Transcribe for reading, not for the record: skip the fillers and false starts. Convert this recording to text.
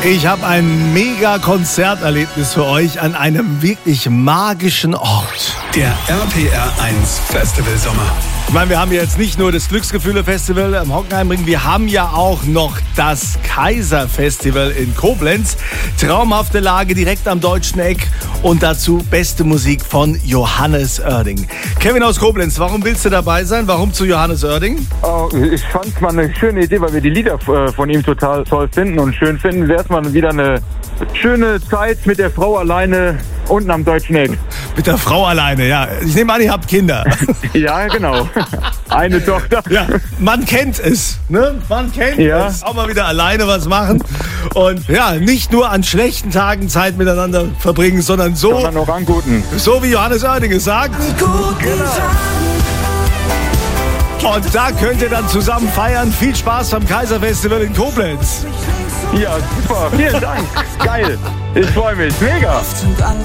Ich habe ein mega Konzerterlebnis für euch an einem wirklich magischen Ort. Der RPR 1 Festival Sommer. Ich meine, wir haben jetzt nicht nur das Glücksgefühle-Festival am Hockenheimring, wir haben ja auch noch das Kaiser-Festival in Koblenz. Traumhafte Lage direkt am Deutschen Eck und dazu beste Musik von Johannes Oerding. Kevin aus Koblenz, warum willst du dabei sein? Warum zu Johannes Oerding? Ich fand es mal eine schöne Idee, weil wir die Lieder von ihm total toll finden und schön finden. Wäre es mal wieder eine schöne Zeit mit der Frau alleine unten am Deutschen Eck. Mit der Frau alleine, ja. Ich nehme an, ihr habt Kinder. Ja, genau. Eine Tochter. Ja, man kennt es, ne? Man kennt es. Auch mal wieder alleine was machen. Und ja, nicht nur an schlechten Tagen Zeit miteinander verbringen, sondern Sondern auch an guten. So wie Johannes Oerding es sagt. Und da könnt ihr dann zusammen feiern. Viel Spaß beim Kaiser-Festival in Koblenz. Ja, super. Vielen Dank. Geil. Ich freue mich. Mega.